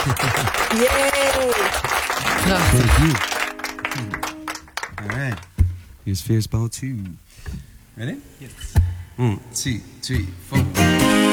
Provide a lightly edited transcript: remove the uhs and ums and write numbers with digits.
Yay! Thank you. All right. Here's Fierce Ball 2. Ready? Yes. 1, 2, 3, 4.